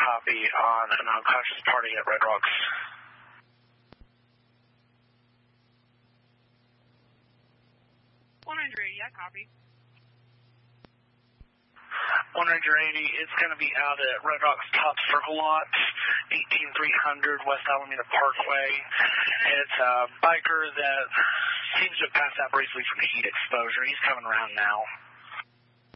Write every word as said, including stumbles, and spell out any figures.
copy on an unconscious party at Red Rocks. one eighty, I copy. one eighty, it's going to be out at Red Rocks Top Circle Lot, eighteen three hundred West Alameda Parkway. It's a biker that seems to have passed out briefly from heat exposure. He's coming around now.